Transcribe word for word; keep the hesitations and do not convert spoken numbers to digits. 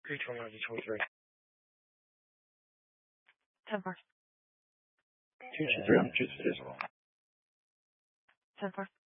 Three twenty-one, twenty-three. ten four. Two two three. I'm two two three. ten four.